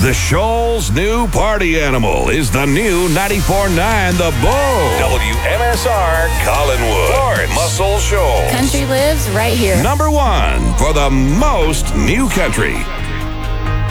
The Shoal's new party animal is the new 94.9 The Bull. WMSR Collinwood. Florence. Muscle Shoals. Country lives right here. Number one for the most new country.